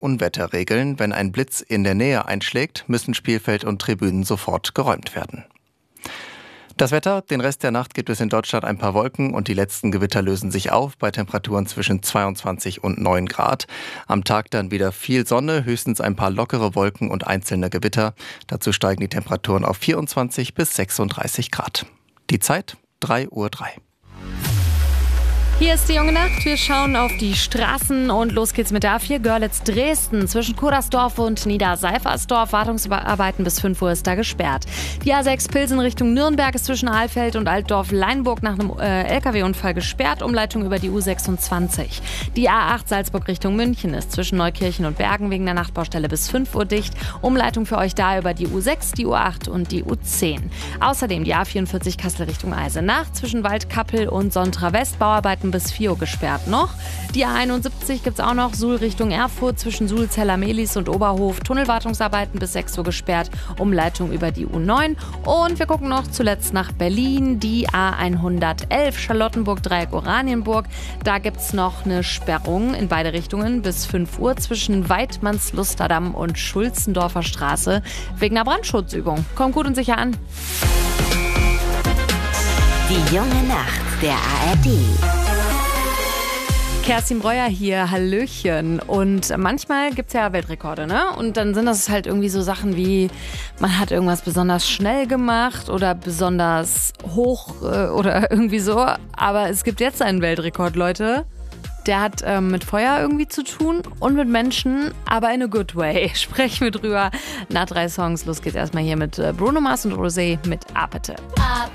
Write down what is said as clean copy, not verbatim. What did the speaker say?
Unwetterregeln. Wenn ein Blitz in der Nähe einschlägt, müssen Spielfeld und Tribünen sofort geräumt werden. Das Wetter: Den Rest der Nacht gibt es in Deutschland ein paar Wolken und die letzten Gewitter lösen sich auf bei Temperaturen zwischen 22 und 9 Grad. Am Tag dann wieder viel Sonne, höchstens ein paar lockere Wolken und einzelne Gewitter. Dazu steigen die Temperaturen auf 24 bis 36 Grad. Die Zeit 3:03 Uhr. Hier ist die junge Nacht. Wir schauen auf die Straßen und los geht's mit der A4 Görlitz-Dresden. Zwischen Kudersdorf und Niederseifersdorf Wartungsarbeiten bis 5 Uhr ist da gesperrt. Die A6 Pilsen Richtung Nürnberg ist zwischen Alfeld und Altdorf-Leinburg nach einem LKW-Unfall gesperrt. Umleitung über die U26. Die A8 Salzburg Richtung München ist zwischen Neukirchen und Bergen wegen der Nachtbaustelle bis 5 Uhr dicht. Umleitung für euch da über die U6, die U8 und die U10. Außerdem die A44 Kassel Richtung Eisenach zwischen Waldkappel und Sontra West Bauarbeiten bis 4 Uhr gesperrt noch. Die A71 gibt's auch noch, Suhl Richtung Erfurt zwischen Suhl-Zeller-Mehlis und Oberhof. Tunnelwartungsarbeiten bis 6 Uhr gesperrt, Umleitung über die U9. Und wir gucken noch zuletzt nach Berlin, die A111 Charlottenburg-Dreieck Oranienburg. Da gibt's noch eine Sperrung in beide Richtungen bis 5 Uhr zwischen Weidmanns-Lusterdamm und Schulzendorfer Straße wegen einer Brandschutzübung. Kommt gut und sicher an. Die junge Nacht der ARD. Kerstin Breuer hier, Hallöchen. Und manchmal gibt's ja Weltrekorde, ne? Und dann sind das halt irgendwie so Sachen wie, man hat irgendwas besonders schnell gemacht oder besonders hoch oder irgendwie so. Aber es gibt jetzt einen Weltrekord, Leute. Der hat mit Feuer irgendwie zu tun und mit Menschen, aber in a good way. Sprechen wir drüber nach 3 Songs. Los geht's erstmal hier mit Bruno Mars und Rosé mit Apete.